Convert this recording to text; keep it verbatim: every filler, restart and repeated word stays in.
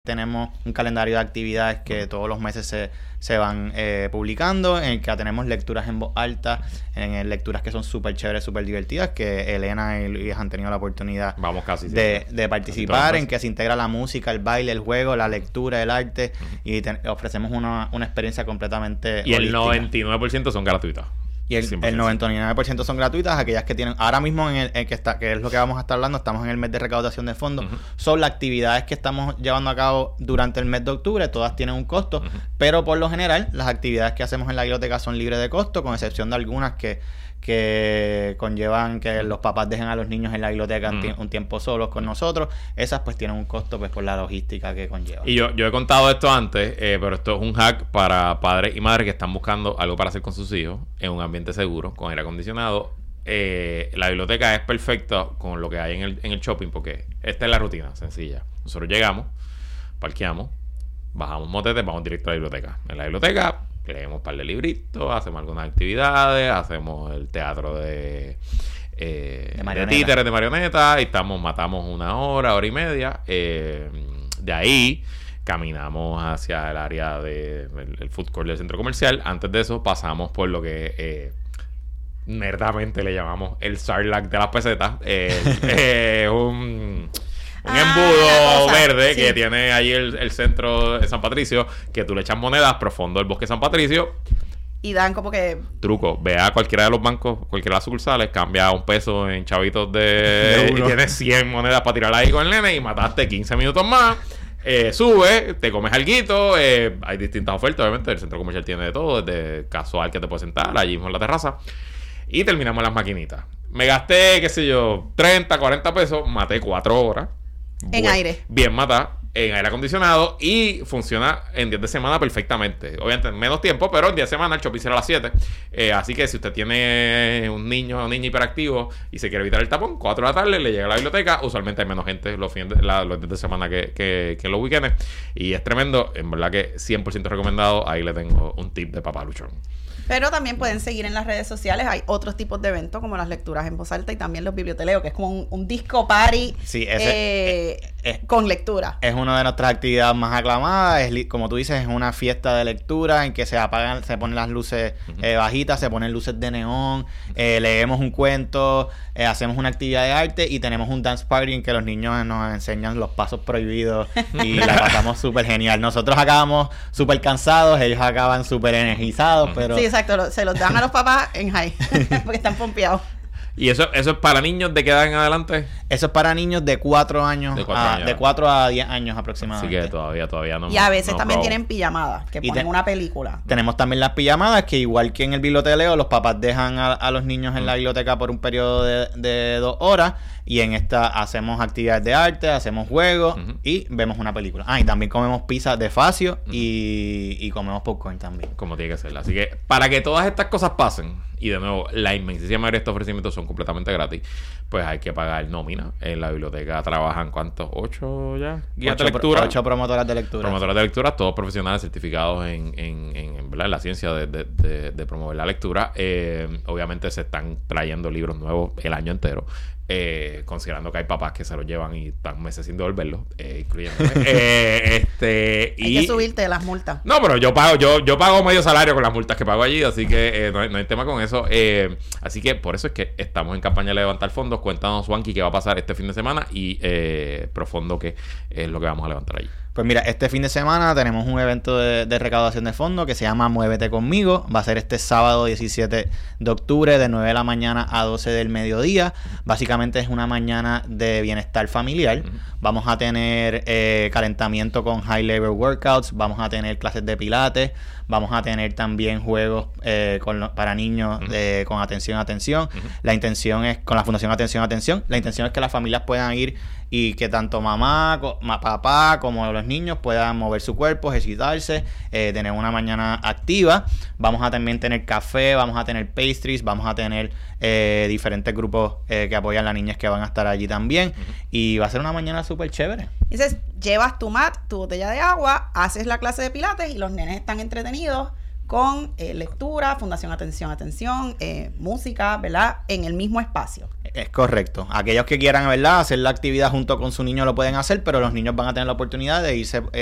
Tenemos un calendario de actividades que todos los meses se, se van eh, publicando, en el que tenemos lecturas en voz alta, en el, lecturas que son súper chéveres, súper divertidas, que Elena y Luis han tenido la oportunidad Vamos casi de, de participar, en que se integra la música, el baile, el juego, la lectura, el arte, uh-huh. y te, ofrecemos una, una experiencia completamente Y holística. El noventa y nueve por ciento son gratuitas. Y el, el noventa y nueve por ciento son gratuitas. Aquellas que tienen, ahora mismo en el, en que está, que es lo que vamos a estar hablando, estamos en el mes de recaudación de fondos. Uh-huh. Son las actividades que estamos llevando a cabo durante el mes de octubre. Todas tienen un costo, uh-huh. pero por lo general las actividades que hacemos en la biblioteca son libres de costo, con excepción de algunas que que conllevan que los papás dejen a los niños en la biblioteca mm. un tiempo solos con nosotros. Esas pues tienen un costo pues por la logística que conlleva. Y yo, yo he contado esto antes, eh, pero esto es un hack para padres y madres que están buscando algo para hacer con sus hijos en un ambiente seguro, con aire acondicionado. Eh, la biblioteca es perfecta con lo que hay en el, en el shopping, porque esta es la rutina sencilla. Nosotros llegamos, parqueamos, bajamos motete, vamos directo a la biblioteca. En la biblioteca leemos un par de libritos, hacemos algunas actividades, hacemos el teatro de, eh, de, de títeres, de marionetas, y estamos, matamos una hora, hora y media. Eh, de ahí caminamos hacia el área de el, el food court del centro comercial. Antes de eso pasamos por lo que eh, nerdamente le llamamos el Sarlacc de las pesetas. Eh, eh, un... Un ah, embudo verde, sí, que tiene ahí el, el centro de San Patricio, que tú le echas monedas profundo del bosque de San Patricio. Y dan como que... Truco, ve a cualquiera de los bancos, cualquiera de las sucursales, cambia un peso en chavitos de... de y tienes cien monedas para tirar ahí con el nene y mataste quince minutos más. Eh, sube, te comes alguito. Eh, hay distintas ofertas, obviamente. El centro comercial tiene de todo, desde casual que te puedes sentar, allí mismo en la terraza. Y terminamos las maquinitas. Me gasté, qué sé yo, treinta, cuarenta pesos, maté cuatro horas. En Buen, aire. Bien matada, en aire acondicionado, y funciona en días de semana perfectamente. Obviamente en menos tiempo, pero en días de semana el shopping cierra a las siete. Eh, así que si usted tiene un niño o niña hiperactivo y se quiere evitar el tapón, cuatro de la tarde le llega a la biblioteca. Usualmente hay menos gente los fines de, la, los días de semana que, que, que los weekends. Y es tremendo. En verdad que cien por ciento recomendado. Ahí le tengo un tip de papá luchón. Pero también pueden seguir en las redes sociales. Hay otros tipos de eventos como las lecturas en voz alta y también los biblioteleos, que es como un, un disco party sí, ese, eh, es, es, con lectura. Es una de nuestras actividades más aclamadas. Es, como tú dices, es una fiesta de lectura en que se apagan, se ponen las luces uh-huh. eh, bajitas, se ponen luces de neón, eh, leemos un cuento, eh, hacemos una actividad de arte y tenemos un dance party en que los niños nos enseñan los pasos prohibidos y la pasamos súper genial. Nosotros acabamos súper cansados, ellos acaban súper energizados, uh-huh. pero... Sí, exacto. Se los dan a los papás en high porque están pompeados. ¿Y eso, eso es para niños de qué edad en adelante? Eso es para niños de cuatro años, de cuatro a, años. de cuatro a diez años aproximadamente. Así que todavía, todavía no. Y a veces no también probo. tienen pijamadas, que y ponen te, una película. Tenemos también las pijamadas, que igual que en el biblioteleo, los papás dejan a, a los niños en mm. la biblioteca por un periodo de, de dos horas. Y en esta hacemos actividades de arte, hacemos juegos uh-huh. y vemos una película. Ah, y también comemos pizza de Facio uh-huh. y, y comemos popcorn también. Como tiene que ser. Así que para que todas estas cosas pasen, y de nuevo, la inmensísima mayoría de estos ofrecimientos son completamente gratis, pues hay que pagar nómina. En la biblioteca trabajan, ¿cuántos? ¿Ocho ya? Guías de lectura. Ocho promotoras de lectura. Promotoras de lectura, todos profesionales certificados en, en, en, en, ¿verdad? en la ciencia de, de, de, de promover la lectura. Eh, obviamente se están trayendo libros nuevos el año entero. Eh, considerando que hay papás que se los llevan y están meses sin devolverlos, eh, incluyéndome. eh, este, hay y... que subirte las multas. No, pero yo pago, yo, yo pago medio salario con las multas que pago allí, así que eh, no, hay, no hay tema con eso. Eh, así que por eso es que estamos en campaña de levantar fondos. Cuéntanos, Juanqui, qué va a pasar este fin de semana y eh, profundo qué es lo que vamos a levantar allí. Pues mira, este fin de semana tenemos un evento de, de recaudación de fondos que se llama Muévete Conmigo. Va a ser este sábado diecisiete de octubre de nueve de la mañana a doce del mediodía. Básicamente es una mañana de bienestar familiar. Uh-huh. Vamos a tener eh, calentamiento con high level workouts. Vamos a tener clases de pilates. Vamos a tener también juegos eh, con lo, para niños uh-huh. de, con atención atención. Uh-huh. La intención es, con la Fundación Atención Atención, la intención es que las familias puedan ir y que tanto mamá, co- papá como los niños puedan mover su cuerpo, ejercitarse, eh, tener una mañana activa. Vamos a también tener café, vamos a tener pastries, vamos a tener eh, diferentes grupos eh, que apoyan a las niñas que van a estar allí también. Uh-huh. Y va a ser una mañana súper chévere. Dices, llevas tu mat, tu botella de agua, haces la clase de pilates y los nenes están entretenidos con eh, lectura, Fundación Atención, Atención, eh, música, ¿verdad? En el mismo espacio. Es correcto. Aquellos que quieran, ¿verdad?, hacer la actividad junto con su niño lo pueden hacer, pero los niños van a tener la oportunidad de irse